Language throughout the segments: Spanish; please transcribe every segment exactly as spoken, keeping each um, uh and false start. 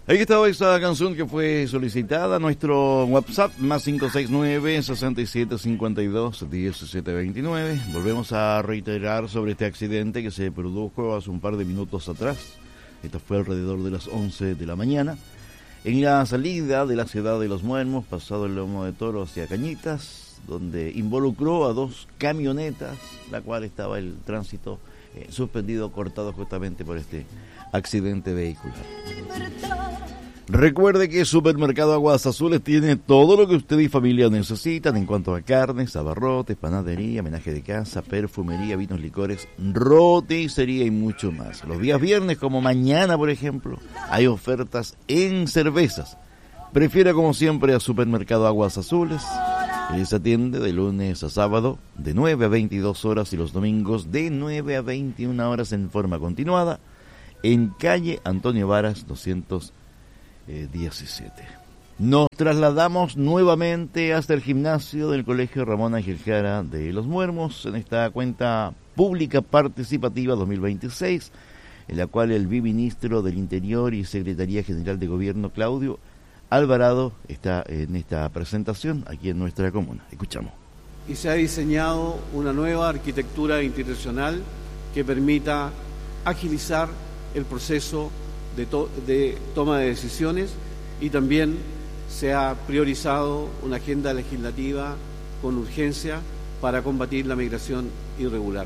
Ahí estaba esa canción que fue solicitada a nuestro WhatsApp, más cinco seis nueve, seis siete cinco dos, uno siete dos nueve. Volvemos a reiterar sobre este accidente que se produjo hace un par de minutos atrás. Esto fue alrededor de las once de la mañana. En la salida de la ciudad de Los Muermos, pasado el Lomo de Toro hacia Cañitas, donde involucró a dos camionetas, la cual estaba el tránsito eh, suspendido, cortado justamente por este accidente vehicular. Recuerde que Supermercado Aguas Azules tiene todo lo que usted y familia necesitan en cuanto a carnes, abarrotes, panadería, menaje de casa, perfumería, vinos, licores, roticería y mucho más. Los días viernes, como mañana por ejemplo, hay ofertas en cervezas. Prefiera como siempre a Supermercado Aguas Azules. Él se atiende de lunes a sábado de nueve a veintidós horas y los domingos de nueve a veintiuna horas en forma continuada en calle Antonio Varas doscientos diecisiete. Nos trasladamos nuevamente hasta el gimnasio del Colegio Ramón Ángel Jara de Los Muermos en esta cuenta pública participativa dos mil veintiséis, en la cual el viceministro del Interior y Secretaría General de Gobierno, Claudio Alvarado, está en esta presentación aquí en nuestra comuna. Escuchamos. Y se ha diseñado una nueva arquitectura institucional que permita agilizar el proceso de, to- de toma de decisiones, y también se ha priorizado una agenda legislativa con urgencia para combatir la migración irregular.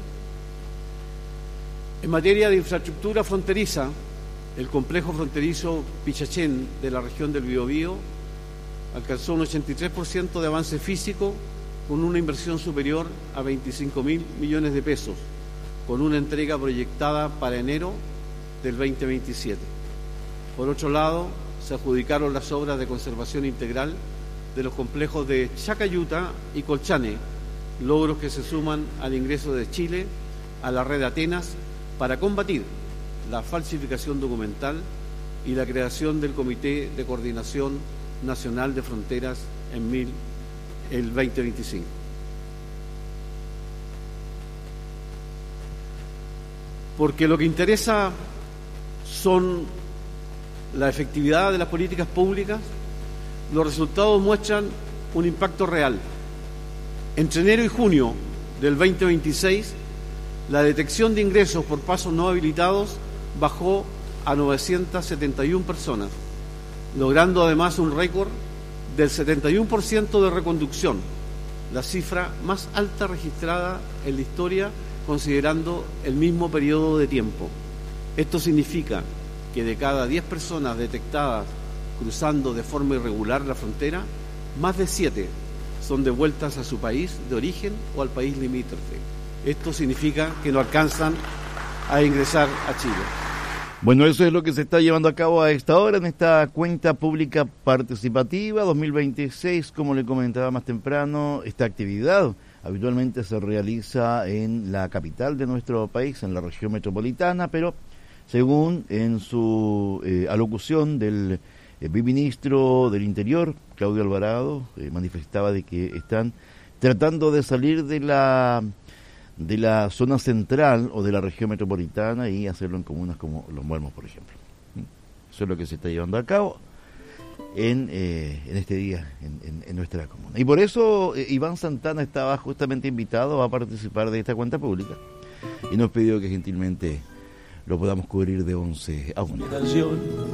En materia de infraestructura fronteriza, el complejo fronterizo Pichachén de la región del Biobío alcanzó un ochenta y tres por ciento de avance físico con una inversión superior a veinticinco mil millones de pesos, con una entrega proyectada para enero del veinte veintisiete. Por otro lado, se adjudicaron las obras de conservación integral de los complejos de Chacayuta y Colchane, logros que se suman al ingreso de Chile a la red Atenas para combatir la falsificación documental y la creación del Comité de Coordinación Nacional de Fronteras en mil, el veinte veinticinco. Porque lo que interesa son la efectividad de las políticas públicas. Los resultados muestran un impacto real. Entre enero y junio del veinte veintiséis, la detección de ingresos por pasos no habilitados bajó a novecientas setenta y una personas, logrando además un récord del setenta y uno por ciento de reconducción, la cifra más alta registrada en la historia considerando el mismo periodo de tiempo. Esto significa que de cada diez personas detectadas cruzando de forma irregular la frontera, más de siete son devueltas a su país de origen o al país limítrofe. Esto significa que no alcanzan a ingresar a Chile. Bueno, eso es lo que se está llevando a cabo a esta hora en esta cuenta pública participativa dos mil veintiséis. Como le comentaba más temprano, esta actividad habitualmente se realiza en la capital de nuestro país, en la región metropolitana, pero según en su eh, alocución del eh, viceministro del Interior, Claudio Alvarado, eh, manifestaba de que están tratando de salir de la de la zona central o de la región metropolitana y hacerlo en comunas como Los Muermos, por ejemplo. Eso es lo que se está llevando a cabo en, eh, en este día en, en, en nuestra comuna. Y por eso eh, Iván Santana estaba justamente invitado a participar de esta cuenta pública y nos pidió que gentilmente lo podamos cubrir de once a una.